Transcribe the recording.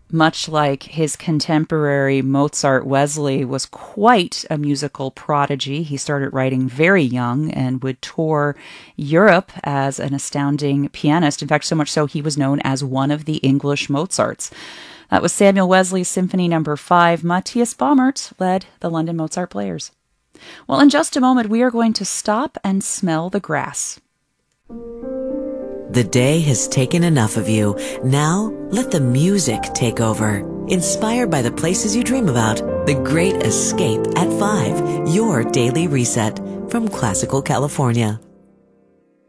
Much like his contemporary Mozart, Wesley was quite a musical prodigy. He started writing very young and would tour Europe as an astounding pianist. In fact, so much so he was known as one of the English Mozarts. That was Samuel Wesley's Symphony No. 5. Matthias Baumert led the London Mozart Players. Well, in just a moment, we are going to stop and smell the grass. The day has taken enough of you. Now, let the music take over. Inspired by the places you dream about, The Great Escape at 5, your daily reset from Classical California.